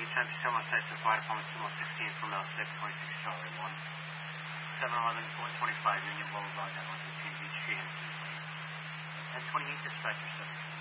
10 on site so far, Department 2116 from L6, 26 Charlie 1. 711 425 Union Boulevard, Edmonton, Beach Street, and 28 dispatcher 7.